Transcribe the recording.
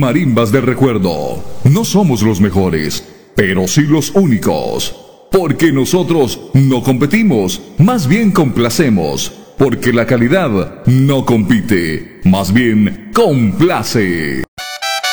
marimbas del recuerdo. No somos los mejores, pero sí los únicos. Porque nosotros no competimos, más bien complacemos. Porque la calidad no compite, más bien complace.